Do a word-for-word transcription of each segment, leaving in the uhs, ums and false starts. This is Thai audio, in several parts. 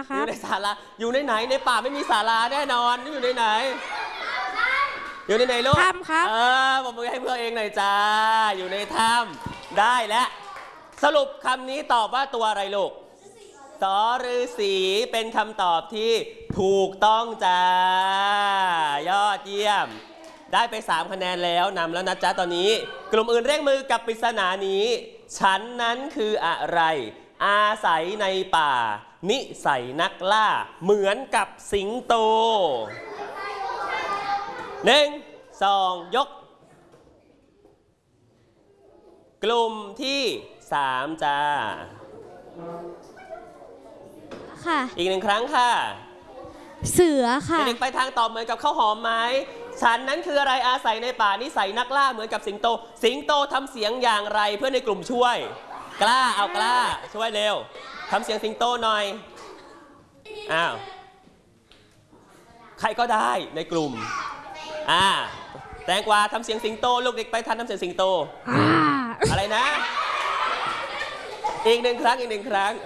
ครับอยู่ในศาลาอยู่ในไหนในป่าไม่มีศาลาแน่นอนนี่อยู่ในไหนอยู่ในไหนลูกถ้ำครับเออผมมือให้เพื่อนเองหน่อยจ้าอยู่ในถ้ำได้แล้วสรุปคำนี้ตอบว่าตัวอะไรลูกสฤาษีเป็นคำตอบที่ถูกต้องจ้ายอดเยี่ยมได้ไปสามคะแนนแล้วนำแล้วนะจ๊ะตอนนี้กลุ่มอื่นเร่งมือกับปริศนานี้ฉันนั้นคืออะไรอาศัยในป่านิสัยนักล่าเหมือนกับสิงโตหนึ่งสองยกกลุ่มที่สามจ้าค่ะอีกหนึ่งครั้งค่ะเสือค่ะเด็กไปทางตอบเหมือนกับข้าวหอมไหมฉันนั้นคืออะไรอาศัยในป่านิสัยนักล่าเหมือนกับสิงโตสิงโตทำเสียงอย่างไรเพื่อในกลุ่มช่วยกล้าเอากล้าช่วยเร็วทำเสียงสิงโตหน่อยอ้าวใครก็ได้ในกลุ่มอ่าแตงกวาทำเสียงสิงโตลูกเด็กไปทันทำเสียงสิงโตอะไรนะอีกหนึ่งครั้งอีกหนึ่งครั้ง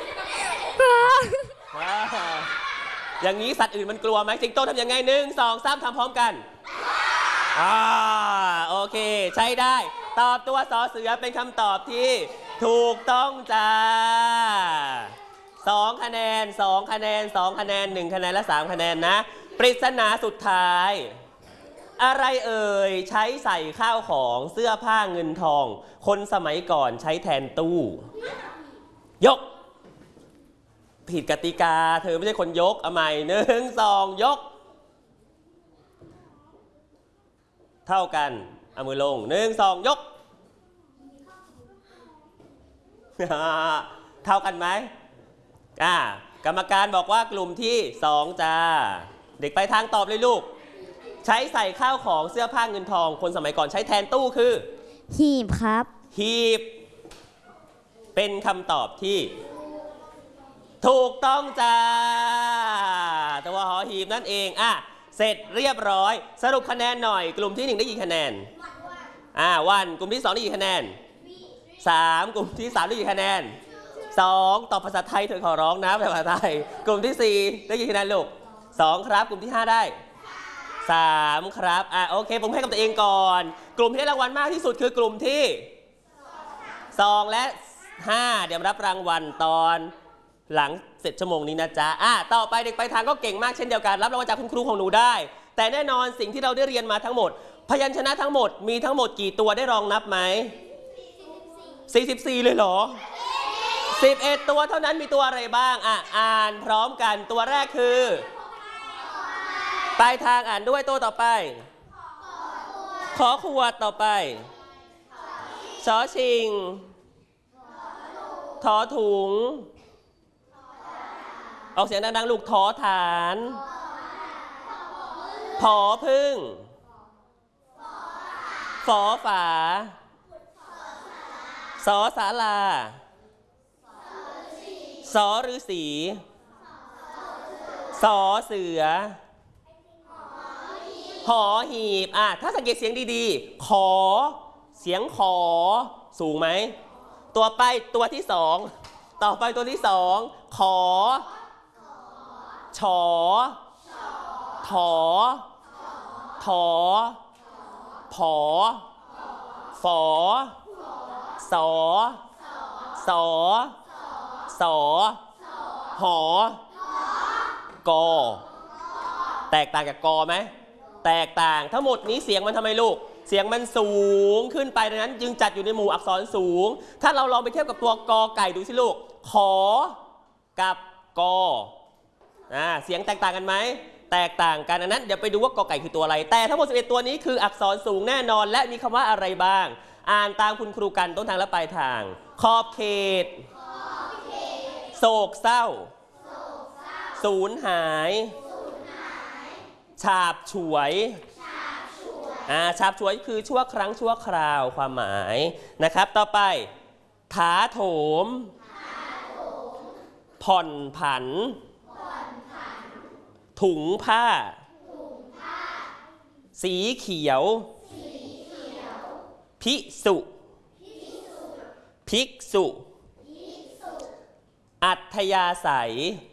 อย่างนี้สัตว์อื่นมันกลัวไหมสิงโตทำยังไงหนึ่งสองสามทำพร้อมกันอ่าโอเคใช้ได้ตอบตัวสอเสือเป็นคำตอบที่ถูกต้องจ้าสองคะแนนสองคะแนนสองคะแนนหนึ่งคะแนนและสามคะแนนนะปริศนาสุดท้ายอะไรเอ่ยใช้ใส่ข้าวของเสื้อผ้าเงินทองคนสมัยก่อนใช้แทนตู้ยกผิดกติกาเธอไม่ใช่คนยกเอาใหม่หนึ่งสองยกเท่ากันเอามือลงหนึ่งสองยกเท่ากันไหมอ่ากรรมการบอกว่ากลุ่มที่สองจ้าเด็กไปทางตอบเลยลูกใช้ใส่ข้าวของเสื้อผ้าเงินทองคนสมัยก่อนใช้แทนตู้คือหีบครับหีบเป็นคำตอบที่ถูกต้องจ้าตัวหอหีบนั่นเองอ่ะเสร็จเรียบร้อยสรุปคะแนนหน่อยกลุ่มที่หนึ่งได้กี่คะแนนอ่าวันกลุ่มที่สองได้กี่คะแนนสามกลุ่มที่สามได้กี่คะแนนสองตอบภาษาไทยเธอขอร้องนะภาษาไทยกลุ่มที่สี่ได้กี่คะแนนลูกสองครับกลุ่มที่ห้าได้สามครับอ่ะโอเคผมให้กับตัวเองก่อนกลุ่มที่ได้รางวัลมากที่สุดคือกลุ่มที่สองและห้าเดี๋ยวรับรางวัลตอนหลังเสร็จชั่วโมงนี้นะจ๊ะอ่ะต่อไปเด็กไปทางก็เก่งมากเช่นเดียวกันรับรางวัลจากคุณครูของหนูได้แต่แน่นอนสิ่งที่เราได้เรียนมาทั้งหมดพยัญชนะทั้งหมดมีทั้งหมดกี่ตัวได้ลองนับไหมสี่สิบสี่เลยเหรอสิบเอ็ดตัวเท่านั้นมีตัวอะไรบ้างอ่ะอ่านพร้อมกันตัวแรกคือปลายทางอ่านด้วยตัวต่อไปขอขวดต่อไปชอชิงทอถุงออกเสียงดังๆลูกทอฐานผอพึ่งฝอฝาสอศาลาสอฤาษีสอเสือหอหีบอ่ะถ้าสังเกตเสียงดีๆขอเสียงขอสูงไหมตัวไปตัวที่สองต่อไปตัวที่สองขอฉอถอถอผอฝอสอสอสอหอกอแตกต่างจากกอไหมแตกต่างทั้งหมดนี้เสียงมันทำไมลูกเสียงมันสูงขึ้นไปดังนั้นจึงจัดอยู่ในหมู่อักษรสูงถ้าเราลองไปเทียบกับตัวกอไก่ดูสิลูกขอกับกออ่าเสียงแตกต่างกันไหมแตกต่างกันดังนั้นเดี๋ยวไปดูว่ากอไก่คือตัวอะไรแต่ทั้งหมดสิบเอ็ดตัวนี้คืออักษรสูงแน่นอนและมีคำว่าอะไรบ้างอ่านตามคุณครูกันต้นทางและปลายทางขอบเขตโศกเศร้าสูญหายฉาบฉวยอ่าฉาบฉวยคือชั่วครั้งชั่วคราวความหมายนะครับต่อไปถาโถมผ่อนผันถุงผ้าสีเขียวภิกษุภิกษุอัธยาศัย